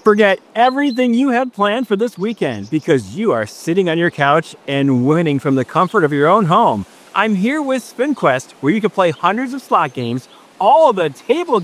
Forget everything you had planned for this weekend because you are sitting on your couch and winning from the comfort of your own home. I'm here with SpinQuest, where you can play hundreds of slot games, all of the table